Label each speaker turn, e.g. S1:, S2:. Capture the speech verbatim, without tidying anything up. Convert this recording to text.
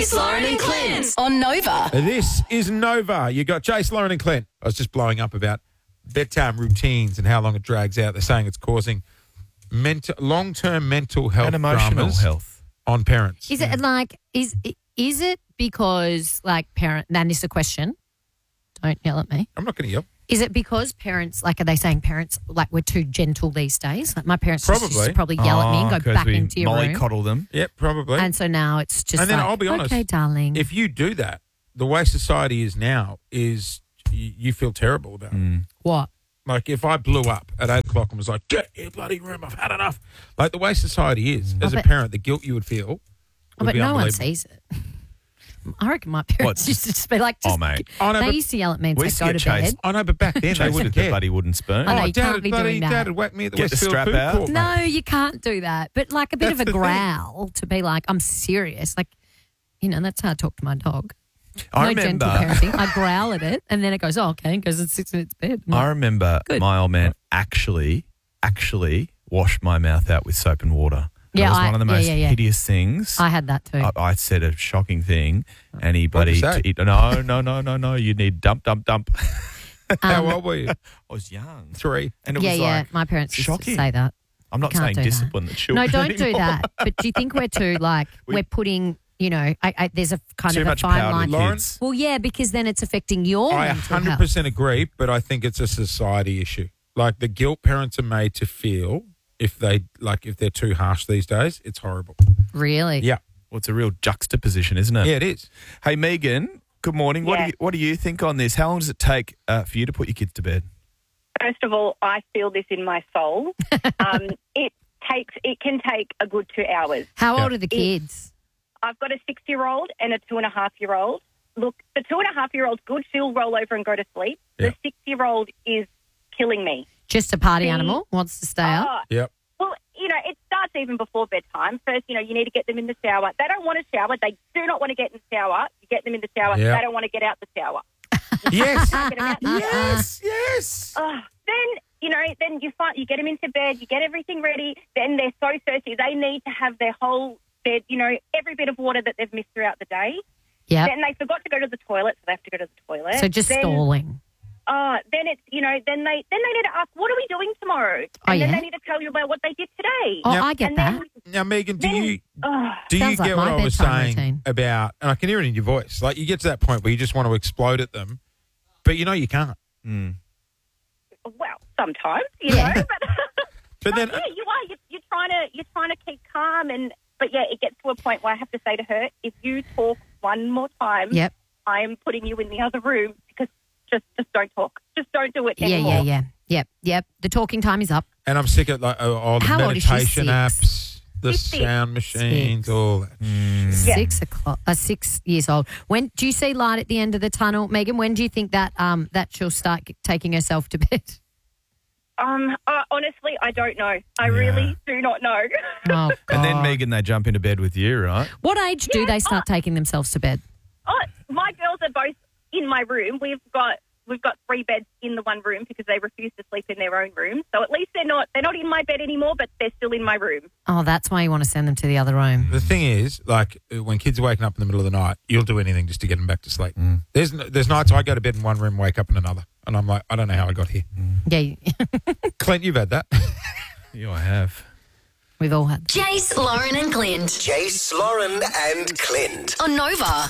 S1: Jace, Lauren and Clint on Nova.
S2: This is Nova. You got Jace, Lauren and Clint. I was just blowing up about bedtime routines and how long it drags out. They're saying it's causing mental, long-term mental health
S3: and emotional
S2: dramas
S3: health
S2: on parents.
S4: Is it like, is is it because, like, parent, and this is a question, don't yell at me.
S2: I'm not going to yell.
S4: Is it because parents, like, are they saying parents, like, we're too gentle these days? Like, my parents
S2: Probably.
S4: used to probably yell at me and go
S3: Oh, 'cause
S4: back
S3: we
S4: into your room.
S3: mollycoddle them.
S2: Yep, probably.
S4: And so now it's just
S2: And then
S4: like,
S2: I'll be honest,
S4: okay, darling.
S2: if you do that, the way society is now is you, you feel terrible about it.
S4: What?
S2: Like, if I blew up at eight o'clock and was like, get your bloody room, I've had enough. Like, the way society is, as
S4: Oh,
S2: a
S4: but-
S2: parent, the guilt you would feel would
S4: Oh, but
S2: be
S4: no one
S2: unbelievable.
S4: sees it. I reckon my parents
S3: What?
S4: used to just be like, just,
S3: Oh, mate.
S2: Oh, no,
S4: they
S2: but-
S4: used to yell at me and
S3: We
S4: say,
S3: used to
S4: go
S3: get
S4: to bed.
S3: chased.
S2: I know, but back then they
S3: Chased with
S2: wouldn't
S3: the
S2: care.
S3: bloody wooden spoon.
S4: I know,
S2: Oh,
S4: you
S2: Dad,
S4: can't be
S2: bloody,
S4: doing that.
S2: Dad would whack me at the
S3: Get the
S2: Westfield
S3: strap
S2: Food
S3: out.
S2: Court. mate.
S4: No, you can't do that. But like a bit
S2: That's
S4: of a
S2: the thing.
S4: growl to be like, I'm serious. Like, you know, that's how I talk to my dog.
S3: I
S4: no
S3: remember.
S4: gentle parenting. I growl at it and then it goes, oh, okay, and goes and sits in its bed. I'm
S3: I
S4: like,
S3: remember
S4: Good.
S3: my old man actually, actually washed my mouth out with soap and water.
S4: Yeah,
S3: it was
S4: I-
S3: one of the
S4: yeah,
S3: most
S4: yeah, yeah.
S3: hideous things.
S4: I had that too.
S3: I, I said a shocking thing, and he
S2: What'd
S3: bloody
S2: you say?
S3: he- no, no, no, no, no. You need dump, dump, dump.
S2: How
S4: Um,
S2: old were you?
S3: I was young,
S2: Three.
S3: and it
S4: yeah,
S3: was
S4: yeah.
S3: like
S4: My parents used to
S3: shocking.
S4: say that.
S3: I'm not
S4: Can't
S3: saying
S4: do that.
S3: discipline the
S4: No,
S3: children.
S4: don't do
S3: anymore.
S4: that. But do you think we're too, like,
S3: We-
S4: we're putting, you know, I, I, there's a kind
S3: Too
S4: of a
S3: much
S4: fine
S3: power to
S4: line.
S3: the
S2: Lauren?
S3: kids.
S4: Well, yeah, because then it's affecting your
S2: I
S4: mental
S2: one hundred percent agree, but I think it's a society issue. Like, the guilt parents are made to feel if they, like, if they're too harsh these days, it's horrible.
S4: health. Really?
S2: Yeah.
S3: Well, it's a real juxtaposition, isn't it?
S2: Yeah, it is.
S3: Hey, Megan. Good morning. What do
S5: Yeah.
S3: you What do you think on this? How long does it take uh, for you to put your kids to bed?
S5: First of all, I feel this in my soul. Um, it takes, it can take a good two hours.
S4: How
S2: Yeah.
S4: old are the kids?
S5: I've got a six-year-old and a two-and-a-half-year-old. Look, the two-and-a-half-year-old's good. She'll roll over and go to sleep.
S2: Yeah.
S5: The six-year-old is killing me.
S4: Just a party
S5: The-
S4: animal, wants to stay up.
S5: Oh,
S2: Yep.
S5: well, you know, it starts even before bedtime. First, you know, you need to get them in the shower. They don't want to shower. They do not want to get in the shower. You get them in the shower.
S2: Yeah.
S5: They don't want to get out the shower.
S2: Yes.
S5: Get 'em out the shower.
S2: yes. Yes.
S5: Oh, then, you know, then you find you get them into bed, you get everything ready. Then they're so thirsty. They need to have their whole, their, you know, every bit of water that they've missed throughout the day.
S4: Yep.
S5: Then they forgot to go to the toilet, so they have to go to the toilet.
S4: So just
S5: then,
S4: stalling.
S5: Uh, then it's, you know, then they then they need to ask, what are we doing tomorrow? And
S4: Oh,
S5: then
S4: yeah?
S5: they need to tell you about what they did today.
S4: Oh,
S2: Yep.
S4: I get
S5: and
S4: that.
S5: then,
S2: Now, Megan, do
S5: then
S2: you
S5: oh,
S2: do you
S4: Sounds like
S2: get what
S4: my
S2: I was
S4: bedtime
S2: saying
S4: routine.
S2: about, and I can hear it in your voice, like you get to that point where you just want to explode at them, but you know you can't.
S3: Mm.
S5: well, sometimes, you
S4: Yeah.
S5: know, but,
S2: But then,
S5: yeah, you are. You're, you're trying to you're trying to keep calm, and but yeah, it gets to a point where I have to say to her, if you talk one more time,
S4: Yep.
S5: I am putting you in the other room because just just don't talk, just don't do it
S4: Yeah,
S5: anymore.
S4: yeah, yeah. Yep, yep. The talking time is up.
S2: and I'm sick of like oh, all the
S4: How old is she?
S2: meditation
S4: Six?
S2: apps, the
S5: She's six.
S2: sound machines,
S4: Six.
S2: all that.
S5: Yeah.
S4: Six o'clock, uh, six years old. When do you see light at the end of the tunnel, Megan? When do you think that um that she'll start g- taking herself to bed?
S5: Um, uh, honestly, I don't know. I
S2: Yeah.
S5: really do not know.
S4: Oh, God.
S3: And then Megan, they jump into bed with you, right?
S4: What age do
S5: Yeah,
S4: they start taking themselves to bed?
S5: oh, my girls are both in my room. We've got we've got three beds in the one room because they refuse to sleep in their own room. So at least they're not they're not in my bed anymore, but they're still in my room.
S4: Oh, that's why you want to send them to the other room.
S2: The thing is, like when kids are waking up in the middle of the night, you'll do anything just to get them back to sleep. There's n- there's nights I go to bed in one room, wake up in another, and I'm like, I don't know how I got here.
S4: Yeah, you-
S2: Clint, you've had that.
S3: Yeah, I have.
S4: we've all had.
S1: Jace, Lauren and Clint
S6: Jace, Lauren and Clint.
S1: on Nova.